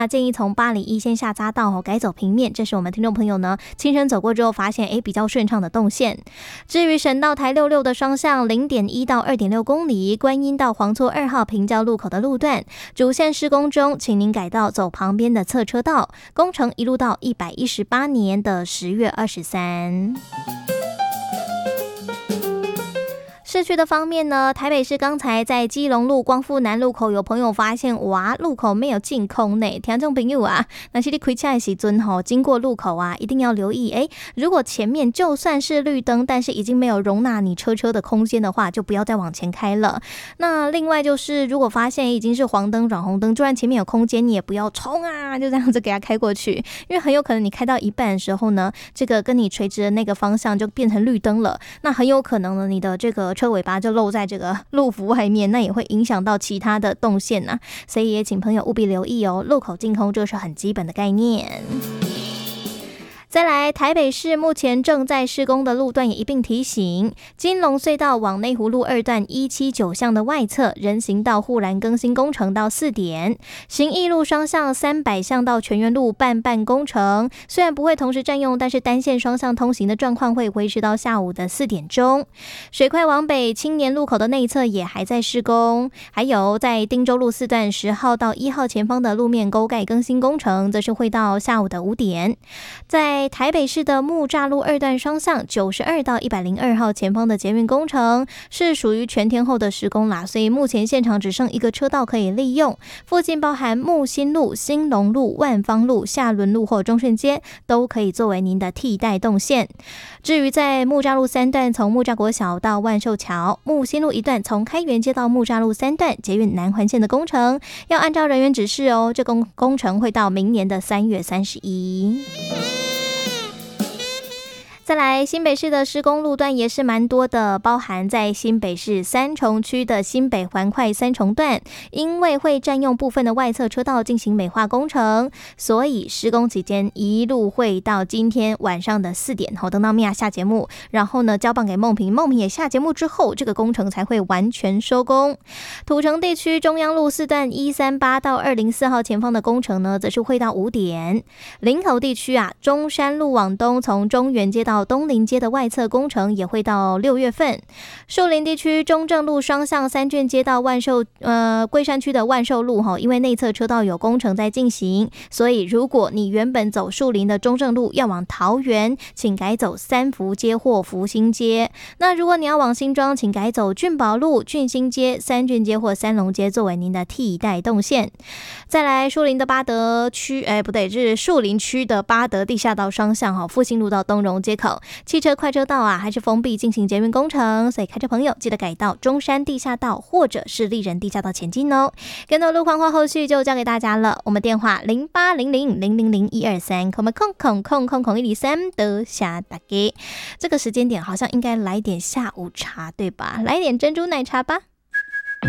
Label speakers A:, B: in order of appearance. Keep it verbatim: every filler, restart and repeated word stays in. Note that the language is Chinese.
A: 那建议从八里一线下匝道哦改走平面，这是我们听众朋友呢亲身走过之后发现诶比较顺畅的动线。至于省道台六六的双向 零点一到二点六公里，观音到黄厝二号平交路口的路段主线施工中，请您改道走旁边的侧车道，工程一路到一百一十八年的十月二十三。市区的方面呢，台北市刚才在基隆路光复南路口有朋友发现，哇，路口没有净空呢。听众朋友啊，那是你开车的时阵吼，经过路口啊，一定要留意。哎，如果前面就算是绿灯，但是已经没有容纳你车车的空间的话，就不要再往前开了。那另外就是，如果发现已经是黄灯转红灯，就算前面有空间，你也不要冲啊，就这样子给它开过去，因为很有可能你开到一半的时候呢，这个跟你垂直的那个方向就变成绿灯了，那很有可能呢，你的这个车尾巴就露在这个路幅外面，那也会影响到其他的动线啊，所以也请朋友务必留意哦，路口净空这是很基本的概念。再来，台北市目前正在施工的路段也一并提醒：金龙隧道往内湖路二段一七九巷的外侧人行道护栏更新工程到四点，行义路双向三百巷到全园路半半工程，虽然不会同时占用，但是单线双向通行的状况会维持到下午的四点钟。水快往北青年路口的内侧也还在施工，还有在汀州路四段十号到一号前方的路面沟盖更新工程，则是会到下午的五点。在台北市的木栅路二段双向九十二到一百零二号前方的捷运工程是属于全天候的施工啦，所以目前现场只剩一个车道可以利用，附近包含木新路、兴隆路、万芳路、下仑路或中顺街都可以作为您的替代动线。至于在木栅路三段从木栅国小到万寿桥，木新路一段从开元街到木栅路三段捷运南环线的工程要按照人员指示哦，这工工程会到明年的三月三十一。再来，新北市的施工路段也是蛮多的，包含在新北市三重区的新北环快三重段，因为会占用部分的外侧车道进行美化工程，所以施工期间一路会到今天晚上的四点，等到米娅下节目，然后呢交棒给梦萍，梦萍也下节目之后，这个工程才会完全收工。土城地区中央路四段一三八到二零四号前方的工程呢，则是会到五点。林口地区啊，中山路往东从中原街到东林街的外侧工程也会到六月份。树林地区中正路双向三卷街到万寿呃龟山区的万寿路哈，因为内侧车道有工程在进行，所以如果你原本走树林的中正路要往桃园，请改走三福街或福兴街。那如果你要往新庄，请改走俊宝路、俊兴街、三郡街或三龙街作为您的替代动线。再来，树林的八德区，哎不对，是树林区的八德地下道双向哈，复兴路到东荣街口。汽车快车道啊还是封闭进行捷运工程，所以开车朋友记得改到中山地下道或者是立人地下道前进哦。更多路况或后续就交给大家了，我们电话零八零零零零零一二三，空空空空空空一零三的下大家。这个时间点好像应该来点下午茶对吧？来点珍珠奶茶吧。